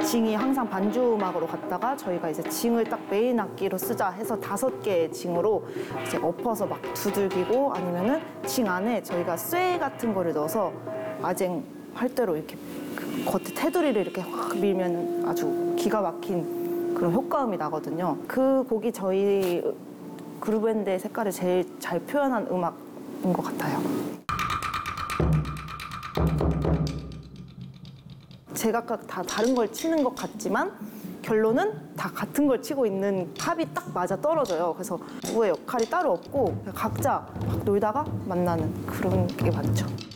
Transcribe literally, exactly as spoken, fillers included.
징이 항상 반주 음악으로 갔다가 저희가 이제 징을 딱 메인 악기로 쓰자 해서 다섯 개의 징으로 이제 엎어서 막 두들기고 아니면은 징 안에 저희가 쇠 같은 거를 넣어서 아쟁 할 때로 이렇게 그 겉에 테두리를 이렇게 확 밀면 아주 기가 막힌 그런 효과음이 나거든요. 그 곡이 저희 그루브밴드의 색깔을 제일 잘 표현한 음악인 것 같아요. 제가 다 다른 걸 치는 것 같지만 결론은 다 같은 걸 치고 있는 합이 딱 맞아 떨어져요. 그래서 누구의 역할이 따로 없고 각자 막 놀다가 만나는 그런 게 많죠.